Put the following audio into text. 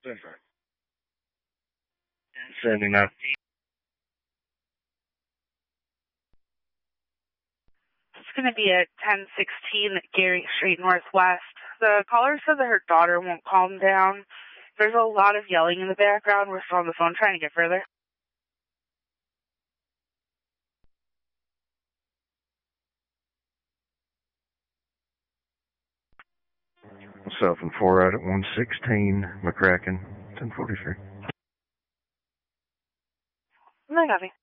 79. It's going to be at 1016 Gary Street Northwest. The caller said that her daughter won't calm down. There's a lot of yelling in the background. We're still on the phone trying to get further. Myself and 4 out at 116 McCracken, 1043. No, copy.